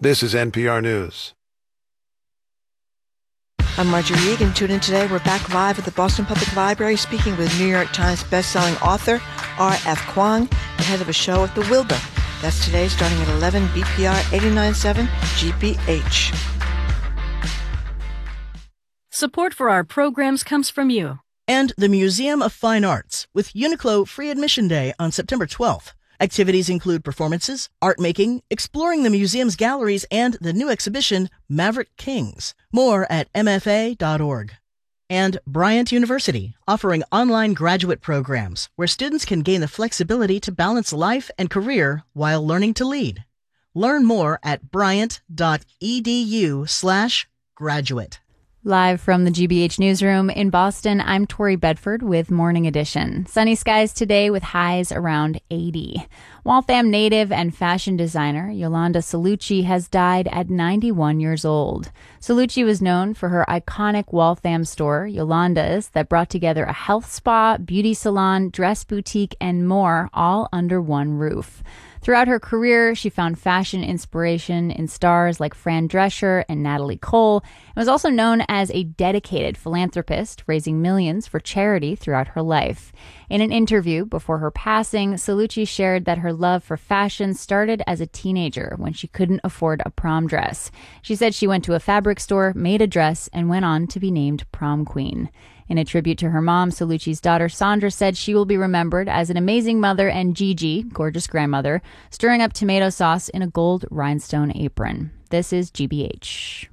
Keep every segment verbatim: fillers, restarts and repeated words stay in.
This is N P R News. I'm Marjorie Egan. Tune in today. We're back live at the Boston Public Library speaking with New York Times bestselling author R F Kuang, the head of a show at the Wilbur. That's today starting at eleven B P R eighty-nine point seven G B H. Support for our programs comes from you. And the Museum of Fine Arts with Uniqlo Free Admission Day on September twelfth. Activities include performances, art making, exploring the museum's galleries, and the new exhibition, Maverick Kings. More at M F A dot org. And Bryant University, offering online graduate programs where students can gain the flexibility to balance life and career while learning to lead. Learn more at bryant dot e d u slash graduate. Live from the G B H newsroom in Boston, I'm Tori Bedford with Morning Edition. Sunny skies today with highs around eighty. Waltham native and fashion designer Yolanda Salucci has died at ninety-one years old. Salucci was known for her iconic Waltham store, Yolanda's, that brought together a health spa, beauty salon, dress boutique, and more, all under one roof. Throughout her career, she found fashion inspiration in stars like Fran Drescher and Natalie Cole, and was also known as a dedicated philanthropist, raising millions for charity throughout her life. In an interview before her passing, Salucci shared that her love for fashion started as a teenager when she couldn't afford a prom dress. She said she went to a fabric store, made a dress, and went on to be named prom queen. In a tribute to her mom, Salucci's daughter Sandra said she will be remembered as an amazing mother and Gigi, gorgeous grandmother, stirring up tomato sauce in a gold rhinestone apron. This is G B H.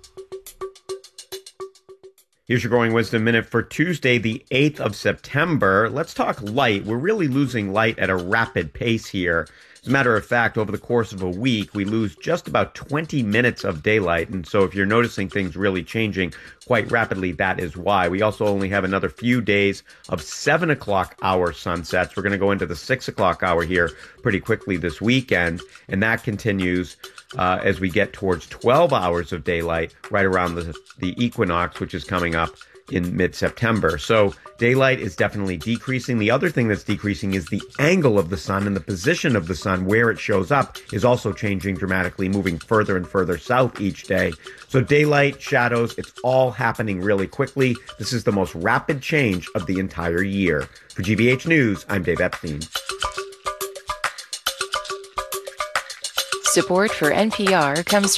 Here's your Growing Wisdom Minute for Tuesday, the eighth of September. Let's talk light. We're really losing light at a rapid pace here. As a matter of fact, over the course of a week, we lose just about twenty minutes of daylight. And so if you're noticing things really changing quite rapidly, that is why. We also only have another few days of seven o'clock hour sunsets. We're going to go into the six o'clock hour here pretty quickly this weekend. And that continues uh, as we get towards twelve hours of daylight right around the, the equinox, which is coming up in mid-September. So daylight is definitely decreasing. The other thing that's decreasing is the angle of the sun, and the position of the sun where it shows up is also changing dramatically, moving further and further south each day. So daylight, shadows, it's all happening really quickly. This is the most rapid change of the entire year. For G B H News, I'm Dave Epstein. Support for N P R comes from